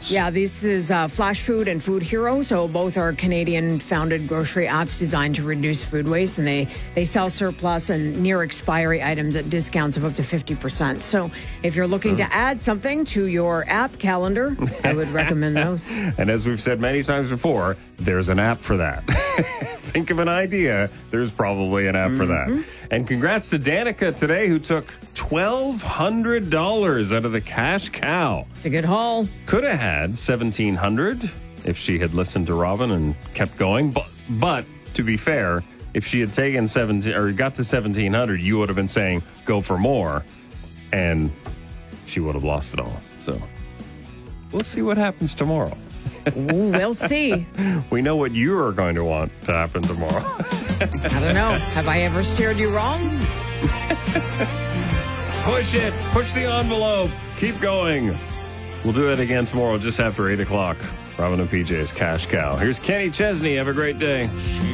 Yeah, this is Flash Food and Food Hero. So both are Canadian-founded grocery apps designed to reduce food waste, and they sell surplus and near expiry items at discounts of up to 50%. So if you're looking to add something to your app calendar, I would recommend those. And as we've said many times before, there's an app for that. Think of an idea, there's probably an app for that. And congrats to Danica today, who took $1,200 out of the cash cow. It's a good haul. Could have had $1,700 if she had listened to Robin and kept going. But to be fair, if she had taken got to $1,700, you would have been saying, go for more. And she would have lost it all. So we'll see what happens tomorrow. We'll see. We know what you are going to want to happen tomorrow. I don't know. Have I ever steered you wrong? Push it. Push the envelope. Keep going. We'll do it again tomorrow just after 8 o'clock. Robin and PJ's Cash Cow. Here's Kenny Chesney. Have a great day.